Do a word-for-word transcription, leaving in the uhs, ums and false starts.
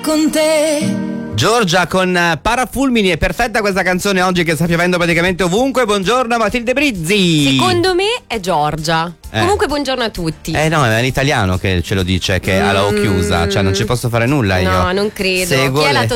con te. Giorgia con Parafulmini, è perfetta questa canzone oggi che sta piovendo praticamente ovunque. Buongiorno Matilde Brizzi. Secondo me è Giorgia. Eh. Comunque buongiorno a tutti. Eh no, è in italiano che ce lo dice, che ha la O chiusa, cioè non ci posso fare nulla io. No, non credo. Seguo Chi è le... la